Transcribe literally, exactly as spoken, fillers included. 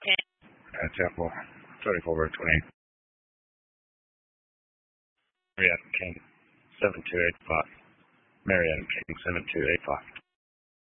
Uh, Temple, thirty-four over twenty. Marietta King, seven two eight five. Marietta King, seven two eight five.